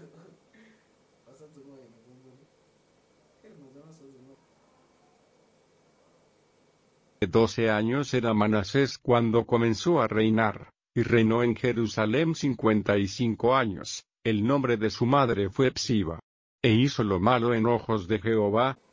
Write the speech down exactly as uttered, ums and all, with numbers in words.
De doce años era Manasés cuando comenzó a reinar, y reinó en Jerusalén cincuenta y cinco años. El nombre de su madre fue Psiba. E hizo lo malo en ojos de Jehová,